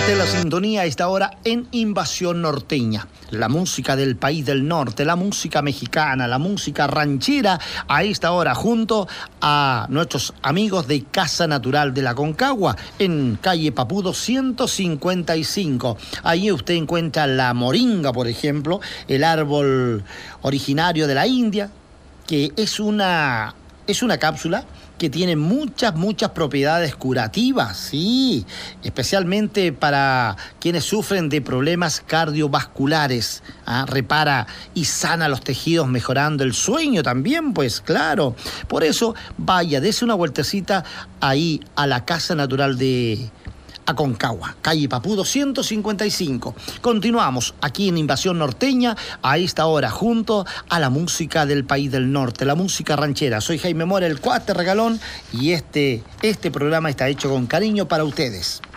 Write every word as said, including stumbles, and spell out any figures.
usted la sintonía a esta hora en Invasión Norteña. La música del país del norte, la música mexicana, la música ranchera, a esta hora junto a nuestros amigos de Casa Natural de la Concagua, en calle Papudo ciento cincuenta y cinco. Ahí usted encuentra la moringa, por ejemplo, el árbol originario de la India, que es una, es una cápsula que tiene muchas, muchas propiedades curativas, sí, especialmente para quienes sufren de problemas cardiovasculares. ¿Ah? Repara y sana los tejidos, mejorando el sueño también, pues claro. Por eso, vaya, dese una vueltecita ahí a la Casa Natural de Aconcagua, calle Papudo ciento cincuenta y cinco. Continuamos aquí en Invasión Norteña a esta hora junto a la música del país del norte, la música ranchera. Soy Jaime Mora, el Cuate Regalón, y este, este programa está hecho con cariño para ustedes.